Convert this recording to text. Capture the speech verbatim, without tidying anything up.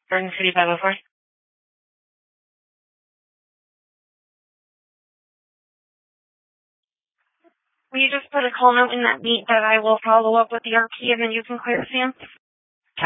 Garden City five oh four. Will you just put a call note in that beat that I will follow up with the R P and then you can clear Sam?